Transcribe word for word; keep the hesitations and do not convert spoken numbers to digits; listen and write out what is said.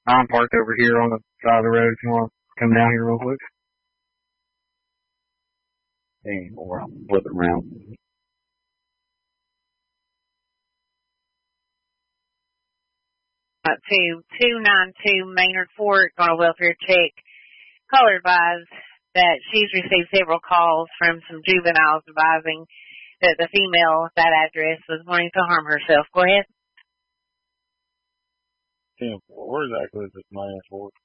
I'm parked over here on the side of the road. If you want to come down here real quick. Hey, or I'll flip it around. Uh, to two nine two Maynard Fort on a welfare check. Caller advised that she's received several calls from some juveniles advising that the female at that address was wanting to harm herself. Go ahead. Ten four. Where exactly is this Maynard Fort?